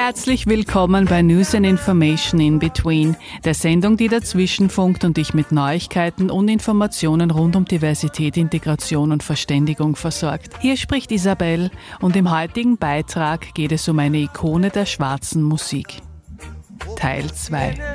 Herzlich willkommen bei News and Information in Between, der Sendung, die dazwischen funkt und dich mit Neuigkeiten und Informationen rund um Diversität, Integration und Verständigung versorgt. Hier spricht Isabel und im heutigen Beitrag geht es um eine Ikone der schwarzen Musik. Teil 2.